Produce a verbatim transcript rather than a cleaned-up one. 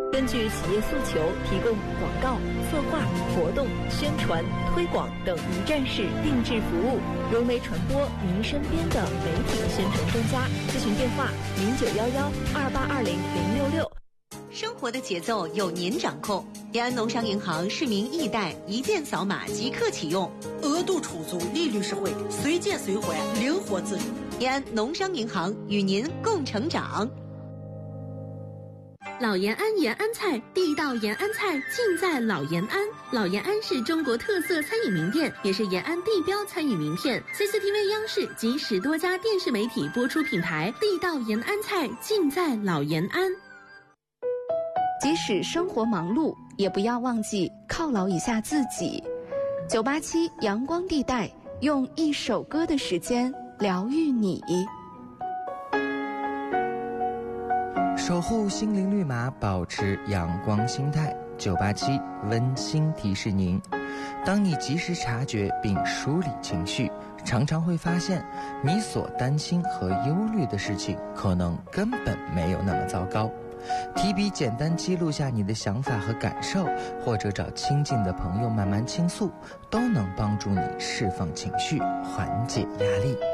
根据企业诉求，提供广告、策划、活动、宣传、推广等一站式定制服务，融媒传播您身边的媒体宣传专家。咨询电话：零九幺幺二八二零零六六。 生活的节奏由您掌控。延安农商银行市民易贷一键扫码即刻启用， 额度充足，利率实惠，随借随还，灵活自主。 延安农商银行与您共成长。 老延安延安菜，地道延安菜尽在老延安。老延安是中国特色餐饮名店，也是延安地标餐饮名片。C C T V 央视及十多家电视媒体播出品牌，地道延安菜尽在老延安。 即使生活忙碌，也不要忘记犒劳一下自己。九八七阳光地带，用一首歌的时间疗愈你。 守护心灵绿码，保持阳光心态。九八七温馨提示您：当你及时察觉并梳理情绪，常常会发现你所担心和忧虑的事情可能根本没有那么糟糕。提笔简单记录下你的想法和感受，或者找亲近的朋友慢慢倾诉，都能帮助你释放情绪，缓解压力。